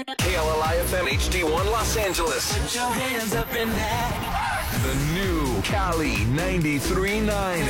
KLLI FM HD1 Los Angeles. Put your hands up in that. The new Cali 93.9.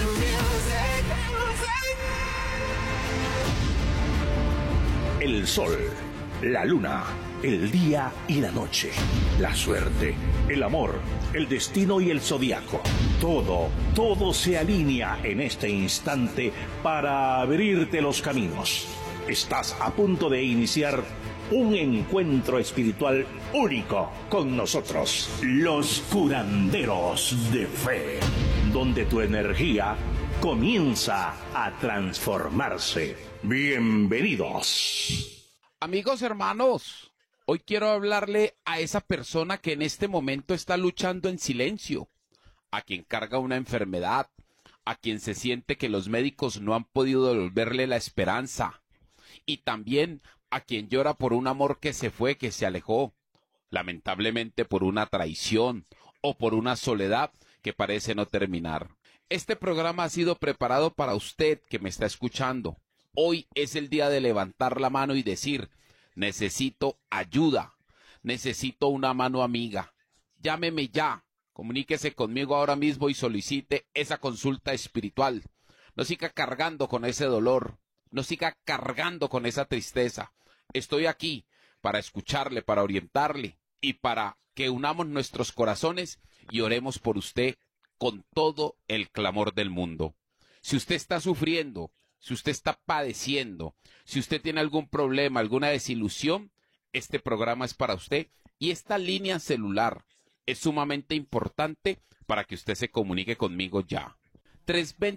El sol, la luna, el día y la noche, la suerte, el amor, el destino y el zodiaco. Todo se alinea en este instante para abrirte los caminos. Estás a punto de iniciar un encuentro espiritual único con nosotros, los curanderos de fe, donde tu energía comienza a transformarse. Bienvenidos. Amigos, hermanos, hoy quiero hablarle a esa persona que en este momento está luchando en silencio, a quien carga una enfermedad, a quien se siente que los médicos no han podido devolverle la esperanza, y también a quien llora por un amor que se fue, que se alejó, lamentablemente por una traición o por una soledad que parece no terminar. Este programa ha sido preparado para usted que me está escuchando. Hoy es el día de levantar la mano y decir: necesito ayuda, necesito una mano amiga. Llámeme ya, comuníquese conmigo ahora mismo y solicite esa consulta espiritual. No siga cargando con ese dolor, no siga cargando con esa tristeza. Estoy aquí para escucharle, para orientarle y para que unamos nuestros corazones y oremos por usted con todo el clamor del mundo. Si usted está sufriendo, si usted está padeciendo, si usted tiene algún problema, alguna desilusión, este programa es para usted y esta línea celular es sumamente importante para que usted se comunique conmigo ya.